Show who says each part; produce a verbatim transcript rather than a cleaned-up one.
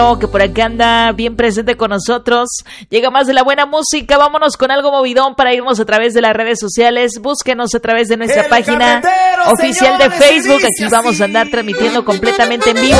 Speaker 1: que por acá anda bien presente con nosotros. Llega más de la buena música. Vámonos con algo movidón para irnos a través de las redes sociales. Búsquenos a través de nuestra el página oficial de Facebook. Aquí vamos a andar transmitiendo completamente en vivo.